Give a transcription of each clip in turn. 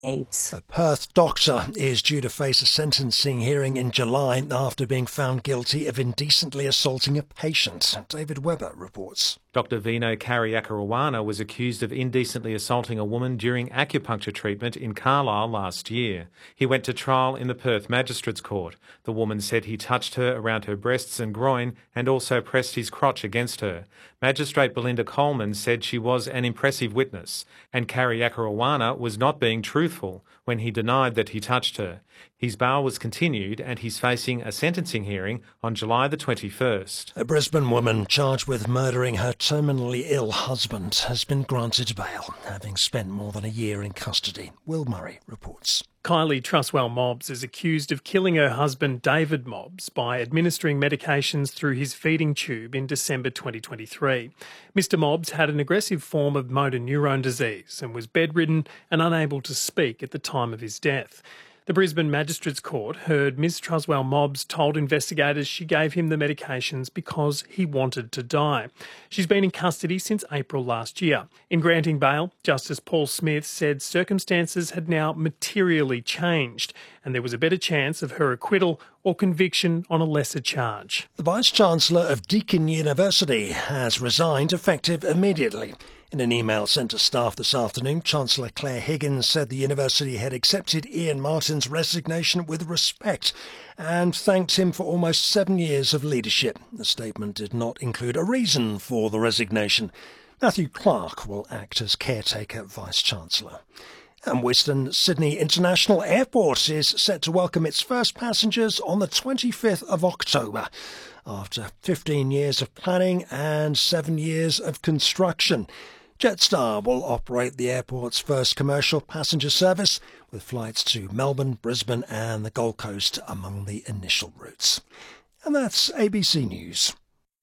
AIDS. A Perth doctor is due to face a sentencing hearing in July after being found guilty of indecently assaulting a patient. David Webber reports. Dr. Vino Kariyakaruwana was accused of indecently assaulting a woman during acupuncture treatment in Carlisle last year. He went to trial in the Perth Magistrates Court. The woman said he touched her around her breasts and groin and also pressed his crotch against her. Magistrate Belinda Coleman said she was an impressive witness, and Kariyakaruwana was not being truthful when he denied that he touched her. His bail was continued and he's facing a sentencing hearing on July the 21st. A Brisbane woman charged with murdering her terminally ill husband has been granted bail, having spent more than a year in custody. Will Murray reports. Kylie Truswell Mobbs is accused of killing her husband David Mobbs by administering medications through his feeding tube in December 2023. Mr Mobbs had an aggressive form of motor neurone disease and was bedridden and unable to speak at the time of his death. The Brisbane Magistrates Court heard Ms Truswell Mobbs told investigators she gave him the medications because he wanted to die. She's been in custody since April last year. In granting bail, Justice Paul Smith said circumstances had now materially changed and there was a better chance of her acquittal or conviction on a lesser charge. The Vice-Chancellor of Deakin University has resigned effective immediately. In an email sent to staff this afternoon, Chancellor Claire Higgins said the university had accepted Ian Martin's resignation with respect and thanked him for almost 7 years of leadership. The statement did not include a reason for the resignation. Matthew Clark will act as caretaker Vice-Chancellor. And Western Sydney International Airport is set to welcome its first passengers on the 25th of October, after 15 years of planning and 7 years of construction. Jetstar will operate the airport's first commercial passenger service, with flights to Melbourne, Brisbane and the Gold Coast among the initial routes. And that's ABC News.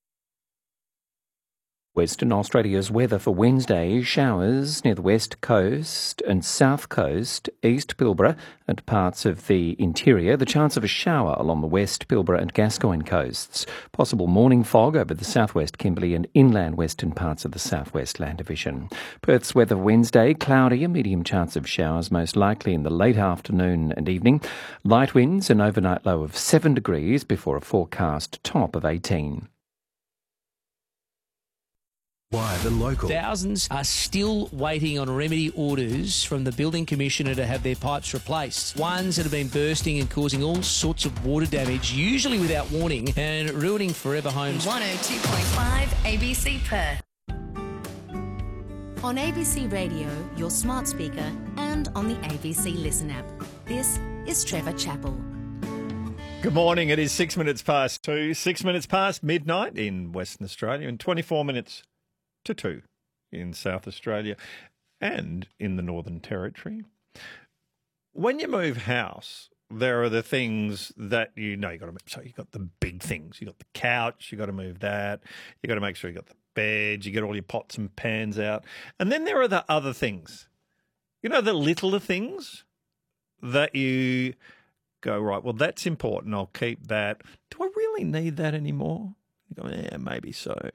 Western Australia's weather for Wednesday: showers near the west coast and south coast, East Pilbara and parts of the interior. The chance of a shower along the west Pilbara and Gascoyne coasts. Possible morning fog over the southwest Kimberley and inland western parts of the southwest Land Division. Perth's weather Wednesday: cloudy, a medium chance of showers, most likely in the late afternoon and evening. Light winds, an overnight low of 7 degrees before a forecast top of 18. Live and local. Thousands are still waiting on remedy orders from the Building Commissioner to have their pipes replaced. Ones that have been bursting and causing all sorts of water damage, usually without warning, and ruining forever homes. 102.5 ABC Perth. On ABC Radio, your smart speaker, and on the ABC Listen app. This is Trevor Chappell. Good morning. It is 6 minutes past 2, 6 minutes past midnight in Western Australia, and 24 minutes to 2 in South Australia and in the Northern Territory. When you move house, there are the things that you got to move. So you've got the big things. You've got the couch, you've got to move that. You've got to make sure you've got the bed, you get all your pots and pans out. And then there are the other things. You know, the littler things that you go, right, well, that's important. I'll keep that. Do I really need that anymore? You go, yeah, maybe so.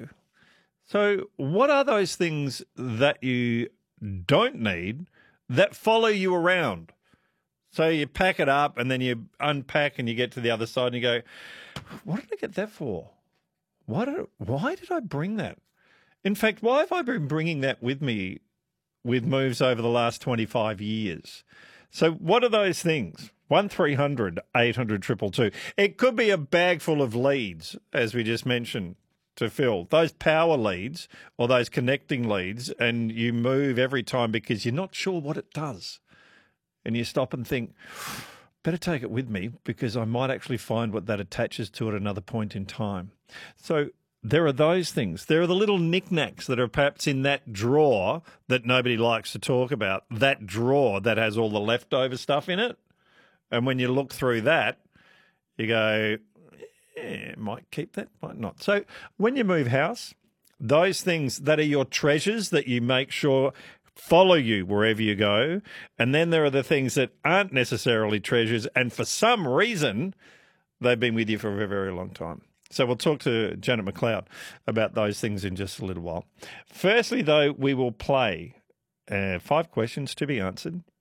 So what are those things that you don't need that follow you around? So you pack it up and then you unpack and you get to the other side and you go, what did I get that for? Why did I bring that? In fact, why have I been bringing that with me with moves over the last 25 years? So what are those things? 1300 800 222. It could be a bag full of leads, as we just mentioned, to fill. Those power leads or those connecting leads, and you move every time because you're not sure what it does. And you stop and think, better take it with me because I might actually find what that attaches to at another point in time. So there are those things. There are the little knickknacks that are perhaps in that drawer that nobody likes to talk about, that drawer that has all the leftover stuff in it. And when you look through that, you go, might keep that, might not. So when you move house, those things that are your treasures that you make sure follow you wherever you go. And then there are the things that aren't necessarily treasures, and for some reason, they've been with you for a very, very long time. So we'll talk to Janet McLeod about those things in just a little while. Firstly, though, we will play 5 questions to be answered